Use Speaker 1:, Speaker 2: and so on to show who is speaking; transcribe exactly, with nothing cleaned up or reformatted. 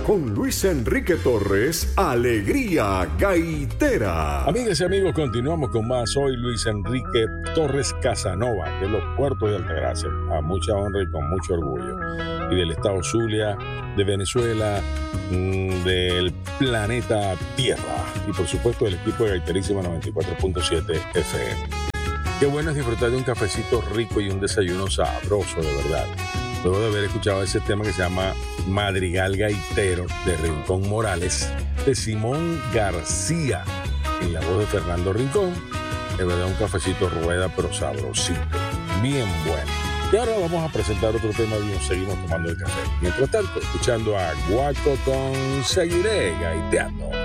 Speaker 1: con Luis Enrique Torres, Alegría Gaitera.
Speaker 2: Amigas y amigos, continuamos con más. Soy Luis Enrique Torres Casanova, de los Puertos de Altagracia, a mucha honra y con mucho orgullo. Y del estado Zulia, de Venezuela, mmm, del planeta Tierra. Y por supuesto del equipo de Gaiterísima noventa y cuatro punto siete F M. Qué bueno es disfrutar de un cafecito rico y un desayuno sabroso, de verdad. Luego de haber escuchado ese tema que se llama Madrigal Gaitero, de Rincón Morales, de Simón García, en la voz de Fernando Rincón. De verdad, un cafecito rueda, pero sabrosito, bien bueno. Y ahora vamos a presentar otro tema y nos seguimos tomando el café. Mientras tanto, escuchando a Guaco con Seguiré Gaiteando.